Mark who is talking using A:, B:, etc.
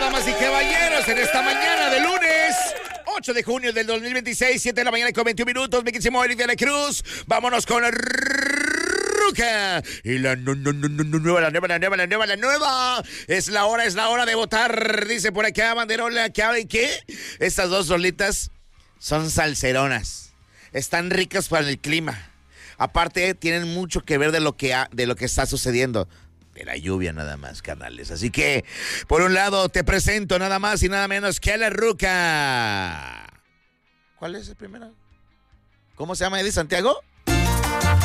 A: damas y caballeros, en esta mañana de lunes 8 de junio del 2026, 7 de la mañana con 21 minutos, mi queridísimo Eric de la Cruz. Vámonos con la Ruca. Y la nueva. Es la hora de votar. Dice por acá, Banderola, ¿qué? Estas dos rolitas son salseronas. Están ricas para el clima. Aparte, tienen mucho que ver de lo que está sucediendo. De la lluvia nada más, carnales. Así que, por un lado, te presento nada más y nada menos que a la Ruca. ¿Cuál es el primero? ¿Cómo se llama, Eddie Santiago?